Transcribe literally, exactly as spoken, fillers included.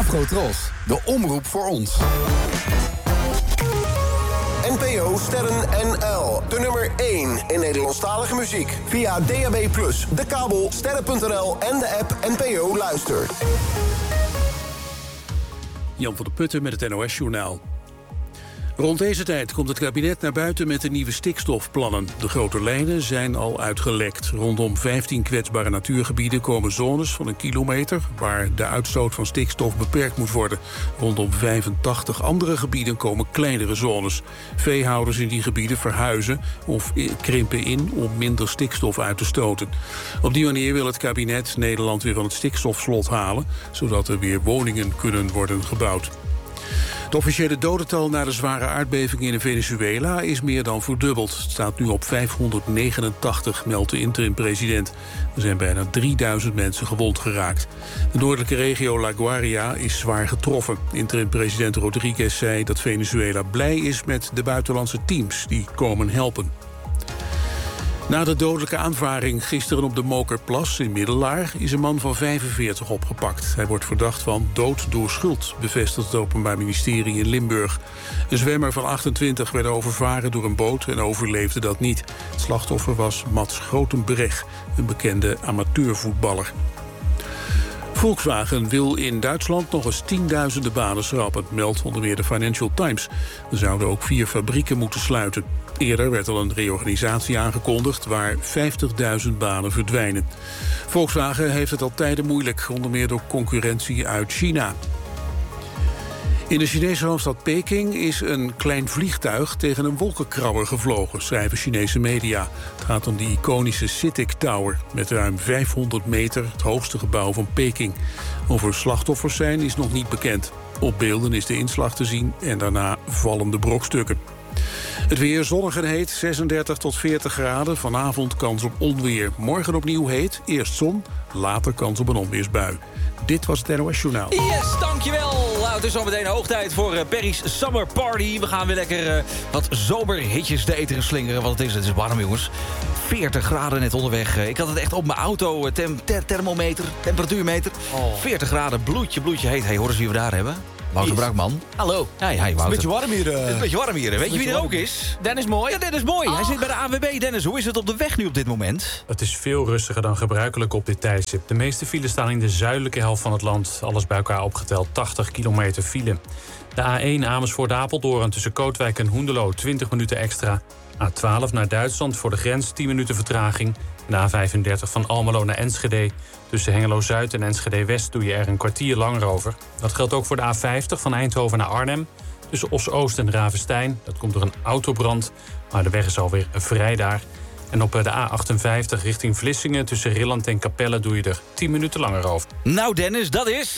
Afrotros, de omroep voor ons. N P O Sterren N L, de nummer één in Nederlandstalige muziek. Via D A B plus, de kabel, sterren punt n l en de app N P O Luister. Jan van der Putten met het N O S-journaal. Rond deze tijd komt het kabinet naar buiten met de nieuwe stikstofplannen. De grote lijnen zijn al uitgelekt. Rondom vijftien kwetsbare natuurgebieden komen zones van een kilometer... waar de uitstoot van stikstof beperkt moet worden. Rondom vijfentachtig andere gebieden komen kleinere zones. Veehouders in die gebieden verhuizen of krimpen in om minder stikstof uit te stoten. Op die manier wil het kabinet Nederland weer van het stikstofslot halen... zodat er weer woningen kunnen worden gebouwd. Het officiële dodental na de zware aardbeving in Venezuela is meer dan verdubbeld. Het staat nu op vijfhonderdnegenentachtig, meldt de interim-president. Er zijn bijna drieduizend mensen gewond geraakt. De noordelijke regio La Guaira is zwaar getroffen. Interim-president Rodriguez zei dat Venezuela blij is met de buitenlandse teams die komen helpen. Na de dodelijke aanvaring gisteren op de Mokerplas in Middelaar... is een man van vijfenveertig opgepakt. Hij wordt verdacht van dood door schuld, bevestigt het Openbaar Ministerie in Limburg. Een zwemmer van achtentwintig werd overvaren door een boot en overleefde dat niet. Het slachtoffer was Mats Grotenberg, een bekende amateurvoetballer. Volkswagen wil in Duitsland nog eens tienduizenden banen schrappen, meldt onder meer de Financial Times. Er zouden ook vier fabrieken moeten sluiten. Eerder werd al een reorganisatie aangekondigd waar vijftigduizend banen verdwijnen. Volkswagen heeft het al tijden moeilijk, onder meer door concurrentie uit China. In de Chinese hoofdstad Peking is een klein vliegtuig tegen een wolkenkrabber gevlogen, schrijven Chinese media. Het gaat om de iconische CITIC Tower, met ruim vijfhonderd meter, het hoogste gebouw van Peking. Of er slachtoffers zijn is nog niet bekend. Op beelden is de inslag te zien en daarna vallende brokstukken. Het weer zonnig en heet, zesendertig tot veertig graden. Vanavond kans op onweer. Morgen opnieuw heet, eerst zon, later kans op een onweersbui. Dit was het N O S Journaal. Yes, dankjewel. Nou, het is al meteen hoog tijd voor uh, Perry's Summer Party. We gaan weer lekker uh, wat zomerhitjes de eten slingeren. Want het is, het is warm, jongens. veertig graden net onderweg. Ik had het echt op mijn auto, uh, tem ter thermometer, temperatuurmeter. Oh. veertig graden, bloedje, bloedje heet. Hey, hoor eens wie we daar hebben. Wouter Brakman. Hallo. Hey, hey, het is een beetje warm hier. Uh... Het is een beetje warm hier. Weet je wie er ook is? Dennis Mooi. Ja, Dennis Mooi. Oh. Hij zit bij de A W B. Dennis, hoe is het op de weg nu op dit moment? Het is veel rustiger dan gebruikelijk op dit tijdstip. De meeste files staan in de zuidelijke helft van het land. Alles bij elkaar opgeteld tachtig kilometer file. De A één Amersfoort-Apeldoorn tussen Kootwijk en Hoenderloo twintig minuten extra. A twaalf naar Duitsland voor de grens tien minuten vertraging. De A vijfendertig van Almelo naar Enschede. Tussen Hengelo-Zuid en Enschede-West doe je er een kwartier langer over. Dat geldt ook voor de A vijftig van Eindhoven naar Arnhem. Tussen Os-Oost en Ravenstein. Dat komt door een autobrand, maar de weg is alweer vrij daar. En op de A achtenvijftig richting Vlissingen tussen Rilland en Capelle doe je er tien minuten langer over. Nou Dennis, dat is...